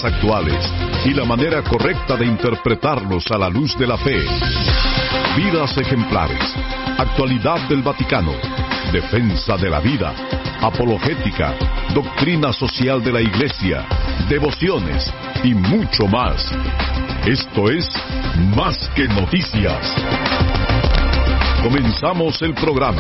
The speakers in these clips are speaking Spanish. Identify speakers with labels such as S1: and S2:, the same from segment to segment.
S1: actuales y la manera correcta de interpretarlos a la luz de la fe. Vidas ejemplares, actualidad del Vaticano, defensa de la vida, apologética, doctrina social de la Iglesia, devociones y mucho más. Esto es Más que Noticias. Comenzamos el programa.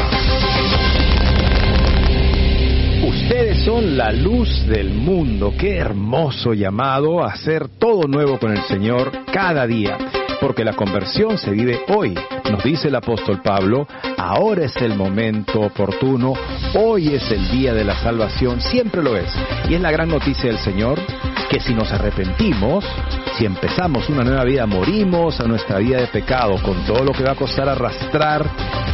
S2: Ustedes son la luz del mundo. Qué hermoso llamado a hacer todo nuevo con el Señor cada día. Porque la conversión se vive hoy. Nos dice el apóstol Pablo, ahora es el momento oportuno, hoy es el día de la salvación, siempre lo es. Y es la gran noticia del Señor, que si nos arrepentimos, si empezamos una nueva vida, morimos a nuestra vida de pecado, con todo lo que va a costar arrastrar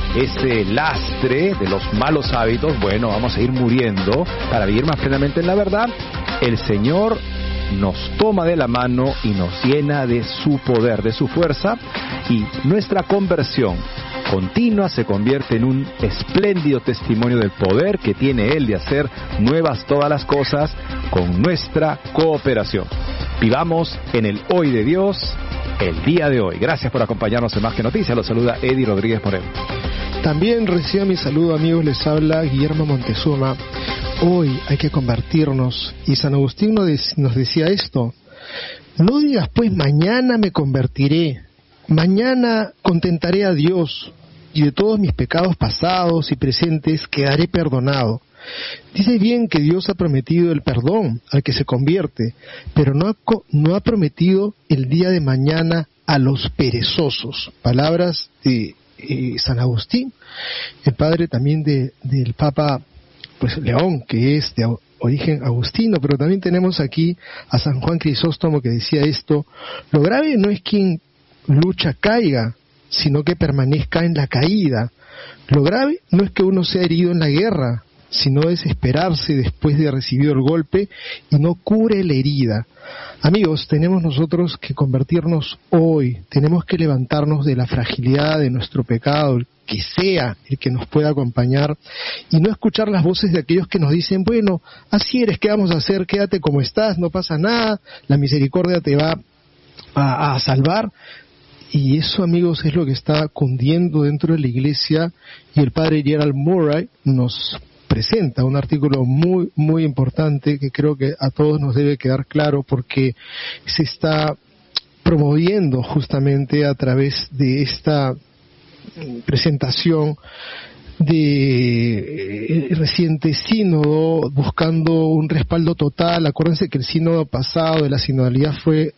S2: ese lastre de los malos hábitos. Bueno, vamos a ir muriendo para vivir más plenamente en la verdad. El Señor nos toma de la mano y nos llena de su poder, de su fuerza, y nuestra conversión continua se convierte en un espléndido testimonio del poder que tiene Él de hacer nuevas todas las cosas con nuestra cooperación. Vivamos en el hoy de Dios, el día de hoy. Gracias por acompañarnos en Más que Noticias. Los saluda Eddie Rodríguez Moreno.
S3: También reciba mi saludo, amigos. Les habla Guillermo Montezuma. Hoy hay que convertirnos, y San Agustín nos decía esto: no digas pues mañana me convertiré, mañana contentaré a Dios, y de todos mis pecados pasados y presentes quedaré perdonado. Dice bien que Dios ha prometido el perdón al que se convierte, pero no ha prometido el día de mañana a los perezosos. Palabras de San Agustín, el padre también del Papa León, que es de origen agustino. Pero también tenemos aquí a San Juan Crisóstomo, que decía esto: lo grave no es quien lucha caiga, sino que permanezca en la caída. Lo grave no es que uno sea herido en la guerra, sino desesperarse después de recibido el golpe y no cure la herida. Amigos, tenemos nosotros que convertirnos hoy, tenemos que levantarnos de la fragilidad de nuestro pecado, el que sea el que nos pueda acompañar, y no escuchar las voces de aquellos que nos dicen: bueno, así eres, ¿qué vamos a hacer? Quédate como estás, no pasa nada, la misericordia te va a salvar. Y eso, amigos, es lo que está cundiendo dentro de la Iglesia, y el padre Gerald Murray nos presenta un artículo muy, muy importante que creo que a todos nos debe quedar claro, porque se está promoviendo justamente a través de esta presentación de reciente sínodo, buscando un respaldo total. Acuérdense que el sínodo pasado de la sinodalidad fue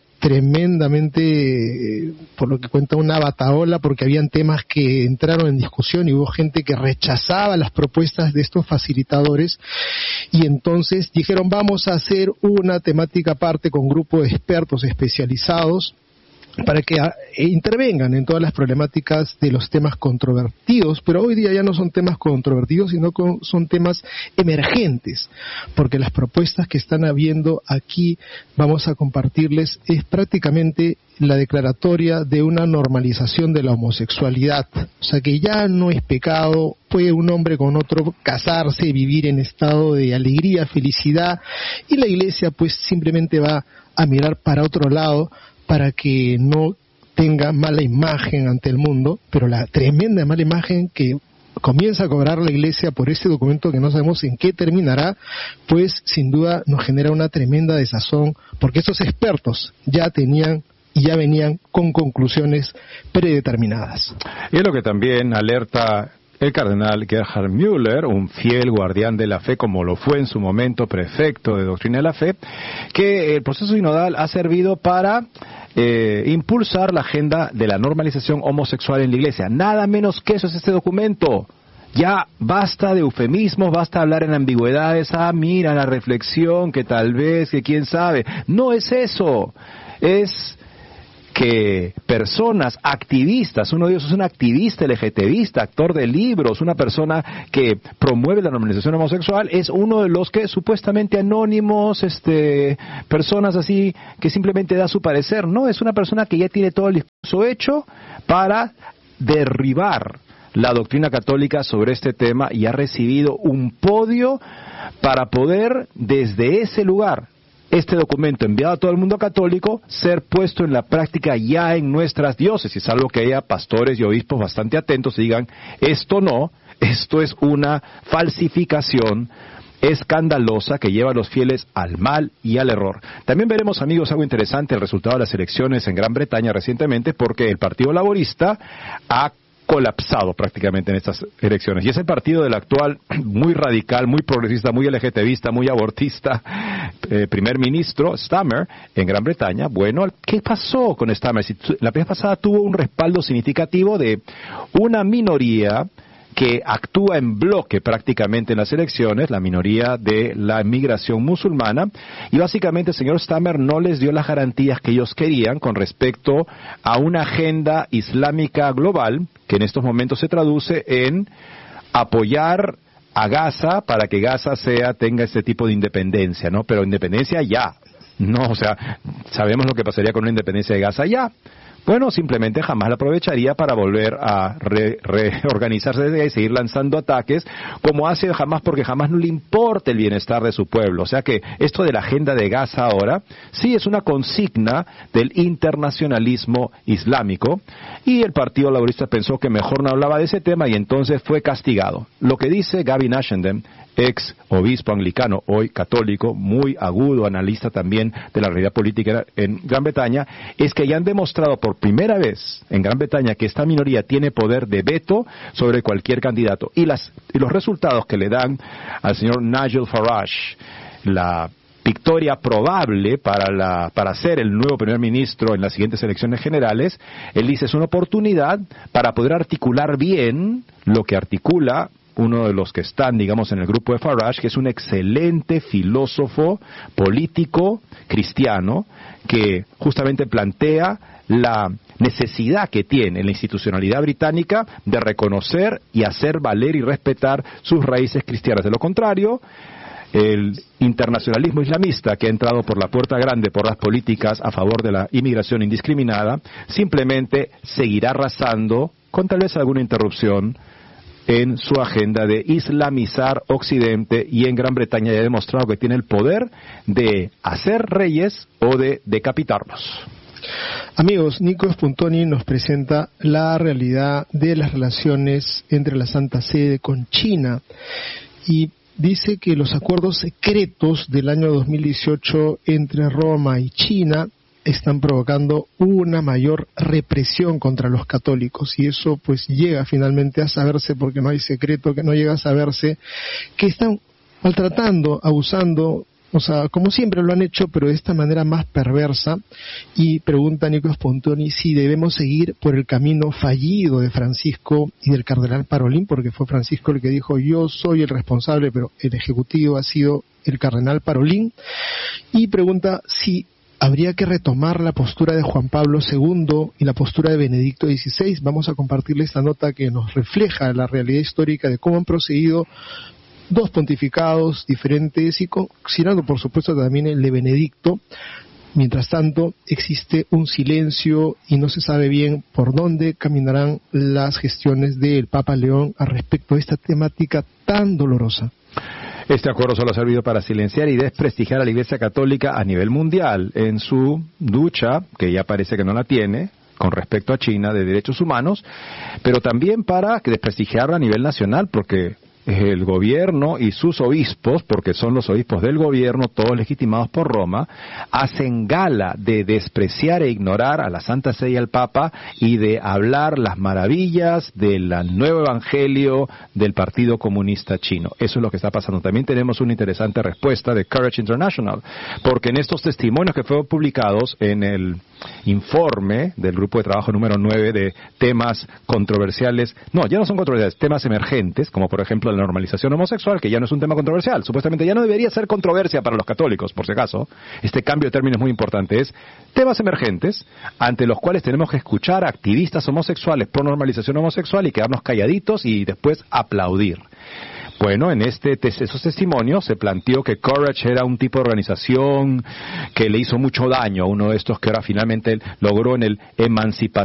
S3: tremendamente, por lo que cuenta, una batahola, porque habían temas que entraron en discusión y hubo gente que rechazaba las propuestas de estos facilitadores, y entonces dijeron: vamos a hacer una temática aparte con grupo de expertos especializados para que intervengan en todas las problemáticas de los temas controvertidos. Pero hoy día ya no son temas controvertidos, sino son temas emergentes, porque las propuestas que están habiendo aquí, vamos a compartirles, es prácticamente la declaratoria de una normalización de la homosexualidad. O sea, que ya no es pecado, puede un hombre con otro casarse, vivir en estado de alegría, felicidad, y la Iglesia pues simplemente va a mirar para otro lado para que no tenga mala imagen ante el mundo. Pero la tremenda mala imagen que comienza a cobrar la Iglesia por este documento, que no sabemos en qué terminará, pues sin duda nos genera una tremenda desazón, porque estos expertos ya tenían y ya venían con conclusiones predeterminadas.
S2: Y es lo que también alerta el cardenal Gerhard Müller, un fiel guardián de la fe, como lo fue en su momento prefecto de Doctrina de la Fe, que el proceso sinodal ha servido para impulsar la agenda de la normalización homosexual en la Iglesia. Nada menos que eso es este documento. Ya basta de eufemismos, basta hablar en ambigüedades: mira la reflexión, que tal vez, que quién sabe. No es eso. Es que personas activistas, uno de ellos es un activista LGTBista, actor de libros, una persona que promueve la normalización homosexual, es uno de los que supuestamente anónimos, personas así que simplemente da su parecer. No, es una persona que ya tiene todo el discurso hecho para derribar la doctrina católica sobre este tema, y ha recibido un podio para poder desde ese lugar este documento enviado a todo el mundo católico ser puesto en la práctica ya en nuestras diócesis, algo que haya pastores y obispos bastante atentos y digan, esto no, esto es una falsificación escandalosa que lleva a los fieles al mal y al error. También veremos, amigos, algo interesante, el resultado de las elecciones en Gran Bretaña recientemente, porque el Partido Laborista ha colapsado prácticamente en estas elecciones. Y es el partido del actual muy radical, muy progresista, muy LGTBista, muy abortista, primer ministro Starmer en Gran Bretaña. Bueno, ¿qué pasó con Starmer? La vez pasada tuvo un respaldo significativo de una minoría que actúa en bloque prácticamente en las elecciones, la minoría de la inmigración musulmana, y básicamente el señor Starmer no les dio las garantías que ellos querían con respecto a una agenda islámica global, que en estos momentos se traduce en apoyar a Gaza para que Gaza tenga este tipo de independencia, ¿no? Pero independencia ya, no, o sea, sabemos lo que pasaría con una independencia de Gaza ya. Bueno, simplemente jamás la aprovecharía para volver a reorganizarse y seguir lanzando ataques, como hace jamás, porque jamás no le importa el bienestar de su pueblo. O sea que esto de la agenda de Gaza ahora, sí es una consigna del internacionalismo islámico, y el Partido Laborista pensó que mejor no hablaba de ese tema y entonces fue castigado. Lo que dice Gavin Ashenden, ex obispo anglicano, hoy católico, muy agudo, analista también de la realidad política en Gran Bretaña, es que ya han demostrado por primera vez en Gran Bretaña que esta minoría tiene poder de veto sobre cualquier candidato. Y los resultados que le dan al señor Nigel Farage, la victoria probable para ser el nuevo primer ministro en las siguientes elecciones generales, él dice es una oportunidad para poder articular bien lo que articula uno de los que están, digamos, en el grupo de Farage, que es un excelente filósofo político cristiano, que justamente plantea la necesidad que tiene la institucionalidad británica de reconocer y hacer valer y respetar sus raíces cristianas. De lo contrario, el internacionalismo islamista, que ha entrado por la puerta grande por las políticas a favor de la inmigración indiscriminada, simplemente seguirá arrasando, con tal vez alguna interrupción, en su agenda de islamizar Occidente, y en Gran Bretaña ya ha demostrado que tiene el poder de hacer reyes o de decapitarlos.
S3: Amigos, Nico Spuntoni nos presenta la realidad de las relaciones entre la Santa Sede con China y dice que los acuerdos secretos del año 2018 entre Roma y China están provocando una mayor represión contra los católicos, y eso pues llega finalmente a saberse, porque no hay secreto que no llega a saberse, que están maltratando, abusando, o sea, como siempre lo han hecho, pero de esta manera más perversa. Y pregunta Nico Spuntoni si debemos seguir por el camino fallido de Francisco y del cardenal Parolin, porque fue Francisco el que dijo yo soy el responsable, pero el ejecutivo ha sido el cardenal Parolin. Y pregunta si habría que retomar la postura de Juan Pablo II y la postura de Benedicto XVI. Vamos a compartirle esta nota que nos refleja la realidad histórica de cómo han procedido dos pontificados diferentes, y considerando por supuesto también el de Benedicto. Mientras tanto, existe un silencio y no se sabe bien por dónde caminarán las gestiones del Papa León al respecto de esta temática tan dolorosa.
S2: Este acuerdo solo ha servido para silenciar y desprestigiar a la Iglesia Católica a nivel mundial en su lucha, que ya parece que no la tiene, con respecto a China, de derechos humanos, pero también para desprestigiarla a nivel nacional, porque el gobierno y sus obispos, porque son los obispos del gobierno, todos legitimados por Roma, hacen gala de despreciar e ignorar a la Santa Sede y al Papa, y de hablar las maravillas del nuevo evangelio del Partido Comunista Chino. Eso es lo que está pasando. También tenemos una interesante respuesta de Courage International, porque en estos testimonios que fueron publicados en el informe del grupo de trabajo número 9 de temas controversiales, no, ya no son controversiales, temas emergentes, como por ejemplo la normalización homosexual, que ya no es un tema controversial, supuestamente ya no debería ser controversia para los católicos, por si acaso. Este cambio de términos es muy importante, es temas emergentes ante los cuales tenemos que escuchar a activistas homosexuales por normalización homosexual y quedarnos calladitos y después aplaudir. Bueno, en esos testimonios se planteó que Courage era un tipo de organización que le hizo mucho daño a uno de estos que ahora finalmente logró en el emancipación